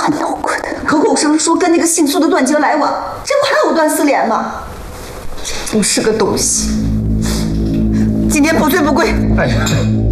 蛮恼火的。 口口声声说跟那个姓苏的断绝来往，这不还有段丝连吗？不是个东西。今天不醉不归。 哎呀。